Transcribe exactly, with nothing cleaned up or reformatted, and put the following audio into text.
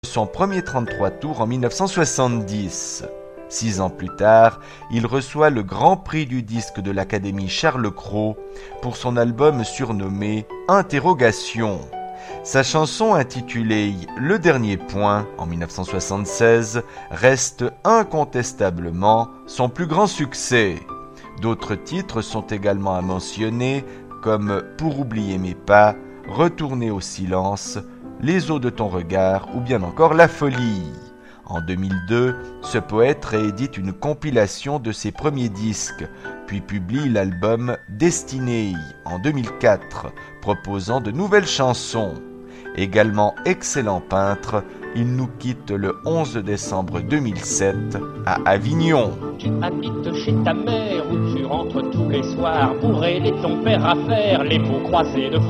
Son premier trente-trois tours en mille neuf cent soixante-dix. Six ans plus tard, il reçoit le Grand Prix du disque de l'Académie Charles Cros pour son album surnommé Interrogation. Sa chanson intitulée Le Dernier Point en mille neuf cent soixante-seize reste incontestablement son plus grand succès. D'autres titres sont également à mentionner comme Pour oublier mes pas, Retourner au silence, Les eaux de ton regard ou bien encore La folie. En deux mille deux, ce poète réédite une compilation de ses premiers disques, puis publie l'album Destinée en deux mille quatre, proposant de nouvelles chansons. Également excellent peintre, il nous quitte le onze décembre deux mille sept à Avignon. Tu habites chez ta mère où tu rentres tous les soirs pour aider ton père à faire les pots croisés de